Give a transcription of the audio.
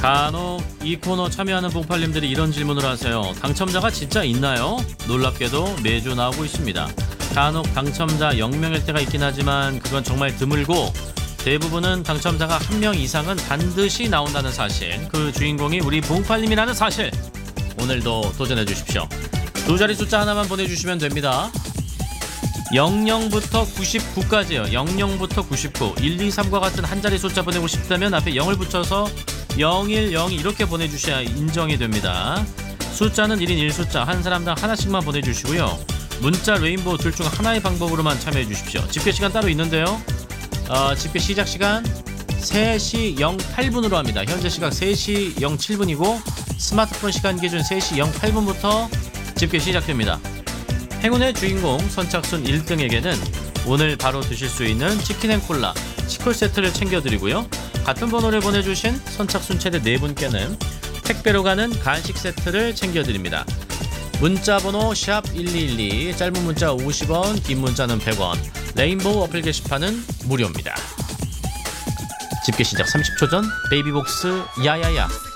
간혹 이 코너 참여하는 봉팔님들이 이런 질문을 하세요. 당첨자가 진짜 있나요? 놀랍게도 매주 나오고 있습니다. 간혹 당첨자 0명일 때가 있긴 하지만 그건 정말 드물고 대부분은 당첨자가 1명 이상은 반드시 나온다는 사실, 그 주인공이 우리 봉팔님이라는 사실, 오늘도 도전해 주십시오. 두 자리 숫자 하나만 보내주시면 됩니다. 00부터 99까지요. 00부터 99, 1, 2, 3과 같은 한 자리 숫자 보내고 싶다면 앞에 0을 붙여서 01, 02 이렇게 보내주셔야 인정이 됩니다. 숫자는 1인 1숫자 한 사람당 하나씩만 보내주시고요. 문자, 레인보우 둘 중 하나의 방법으로만 참여해 주십시오. 집계 시간 따로 있는데요. 집계 시작 시간 3시 08분으로 합니다. 현재 시각 3시 07분이고 스마트폰 시간 기준 3시 08분부터 집계 시작됩니다. 행운의 주인공 선착순 1등에게는 오늘 바로 드실 수 있는 치킨앤콜라 치콜 세트를 챙겨드리고요. 같은 번호를 보내주신 선착순 최대 4분께는 택배로 가는 간식 세트를 챙겨드립니다. 문자번호 샵1212, 짧은 문자 50원, 긴 문자는 100원, 레인보우 어플 게시판은 무료입니다. 집계 시작 30초 전 베이비복스 야야야.